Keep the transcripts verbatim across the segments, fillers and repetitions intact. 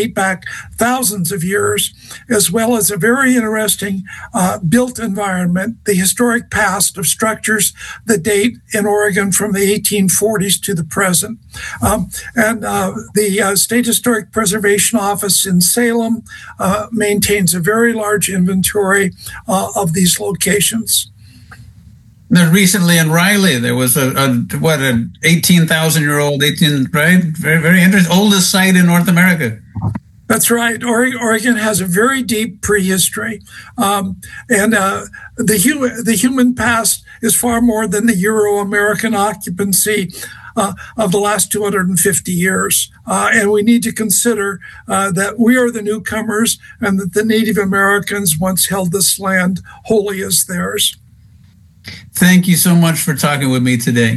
date back thousands of years, as well as a very interesting uh, built environment, the historic past of structures that date in Oregon from the eighteen forties to the present. Um, and uh, the uh, State Historic Preservation Office in Salem uh, maintains a very large inventory uh, of these locations. There recently in Riley, there was a, a what an eighteen thousand year old, eighteen right, very very interesting, oldest site in North America. That's right. Oregon has a very deep prehistory, um, and uh, the human the human past is far more than the Euro-American occupancy uh, of the last two hundred fifty years. Uh, and we need to consider uh, that we are the newcomers, and that the Native Americans once held this land wholly as theirs. Thank you so much for talking with me today.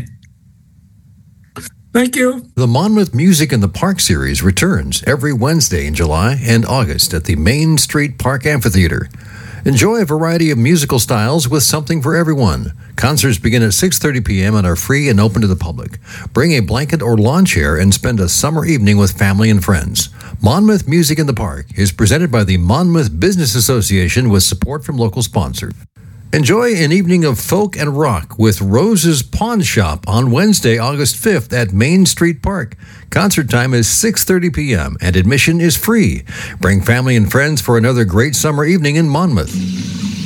Thank you. The Monmouth Music in the Park series returns every Wednesday in July and August at the Main Street Park Amphitheater. Enjoy a variety of musical styles with something for everyone. Concerts begin at six thirty p.m. and are free and open to the public. Bring a blanket or lawn chair and spend a summer evening with family and friends. Monmouth Music in the Park is presented by the Monmouth Business Association with support from local sponsors. Enjoy an evening of folk and rock with Rose's Pawn Shop on Wednesday, August fifth at Main Street Park. Concert time is six thirty p.m. and admission is free. Bring family and friends for another great summer evening in Monmouth.